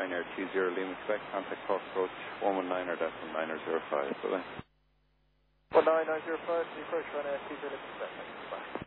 Ryanair 20 Lima Quebec, contact Cork approach 119 or decimal 9005. Bye-bye. 19905, approach Ryanair 20 Lima Quebec. Bye.